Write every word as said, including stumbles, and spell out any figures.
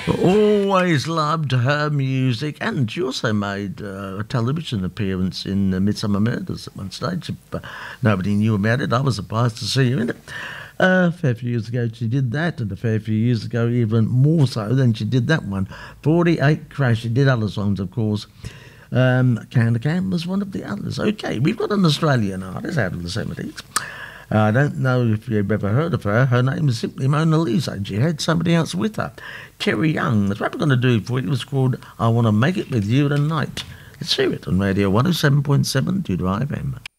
Always loved her music, and she also made uh, a television appearance in uh, Midsummer Murders at one stage. If, uh, nobody knew about it. I was surprised to see her in it. Uh, a fair few years ago she did that, and a fair few years ago even more so than she did that one. forty-eight Crash. She did other songs, of course. Um, Can to Can was one of the others. Okay, we've got an Australian artist out of the seventies. Uh, I don't know if you've ever heard of her. Her name is simply Mona Lisa, and she had somebody else with her. Terry Young. That's what we're going to do for you. It was called I Want to Make It With You Tonight. Let's hear it on Radio one oh seven point seven Two Drive M.